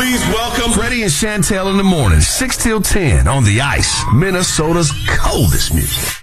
Please welcome Freddie and Chantel in the morning, 6 till 10 on The Ice, Minnesota's coldest music.